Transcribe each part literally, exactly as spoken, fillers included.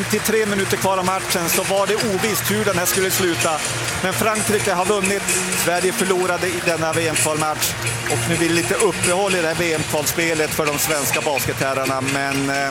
femtiotre minuter kvar av matchen så var det ovisst hur den här skulle sluta. Men Frankrike har vunnit, Sverige förlorade i denna V M-kvalmatch. Och nu blir det lite uppehåll i det här V M-kvalspelet för de svenska basketherrarna. Men eh,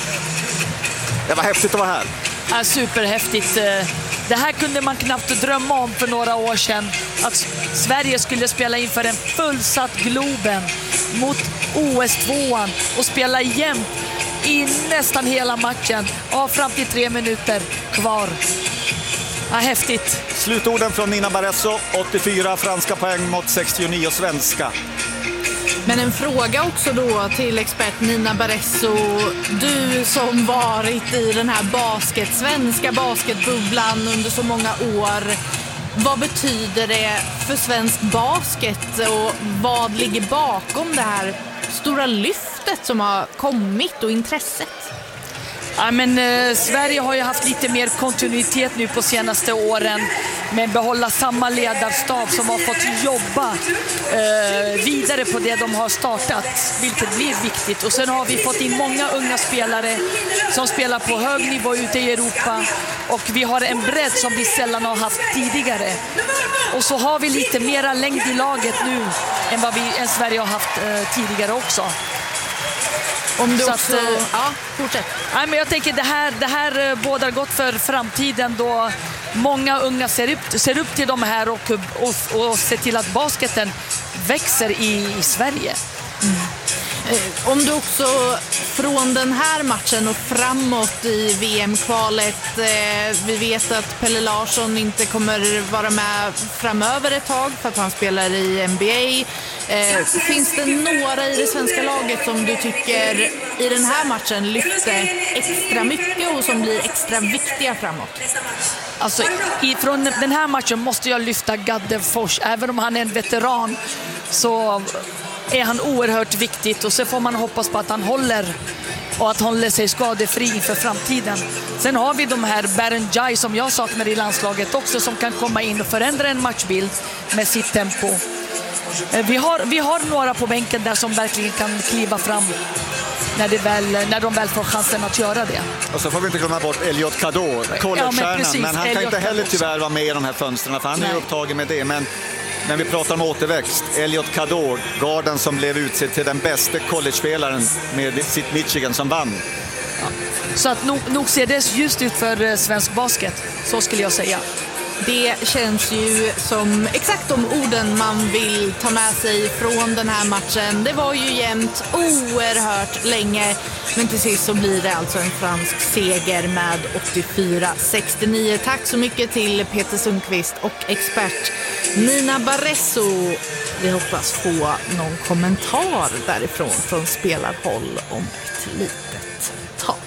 det var häftigt att vara här. Ja, superhäftigt. Det här kunde man knappt drömma om för några år sedan. Att Sverige skulle spela inför en fullsatt Globen mot O S tvåan och spela jämnt i nästan hela matchen. Ja, fram till tre minuter kvar. Ja, häftigt. Slutorden från Nina Barresso, åttiofyra franska poäng mot sextionio svenska. Men en fråga också då till expert Nina Barresso. Du som varit i den här basket, svenska basketbubblan under så många år. Vad betyder det för svensk basket och vad ligger bakom det här stora lyftet som har kommit och intresset? Ja, men, eh, Sverige har ju haft lite mer kontinuitet nu på senaste åren, men behålla samma ledarstab som har fått jobba eh, vidare på det de har startat, vilket blir viktigt. Och sen har vi fått in många unga spelare som spelar på hög nivå ute i Europa, och vi har en bredd som vi sällan har haft tidigare. Och så har vi lite mera längd i laget nu än vad vi än Sverige har haft eh, tidigare också. Om du Så också... att, eh, ja, fortsätt. Nej, men jag tänker det här, det här eh, bådar gott för framtiden, då många unga ser upp, ser upp till de här och, och, och ser till att basketen växer i, i Sverige. Mm. Eh, om du också från den här matchen och framåt i V M-kvalet, eh, vi vet att Pelle Larsson inte kommer vara med framöver ett tag för att han spelar i N B A. Eh, finns det några i det svenska laget som du tycker i den här matchen lyfte extra mycket och som blir extra viktiga framåt? Alltså, från den här matchen måste jag lyfta Gadde Fors. Även om han är en veteran så är han oerhört viktigt, och så får man hoppas på att han håller och att håller sig skadefri för framtiden. Sen har vi de här Baron Jai som jag saknar i landslaget också, som kan komma in och förändra en matchbild med sitt tempo. Vi har, vi har några på bänken där som verkligen kan kliva fram när, det väl, när de väl får chansen att göra det. Och så får vi inte glömma bort Elliot Kador, collegestjärnan. Ja, men, men han kan inte heller tyvärr vara med i de här fönstren, för han är ju upptagen med det. Men när vi pratar om återväxt, Elliot Kador, garden som blev utsedd till den bästa college-spelaren med sitt Michigan som vann. Ja. Så att nog, nog ser det just ut för svensk basket, så skulle jag säga. Det känns ju som exakt de orden man vill ta med sig från den här matchen. Det var ju jämnt oerhört länge, men till sist så blir det alltså en fransk seger med åttiofyra sextionio. Tack så mycket till Peter Sundqvist och expert Nina Barresso. Vi hoppas få någon kommentar därifrån från spelarhåll om ett litet tag.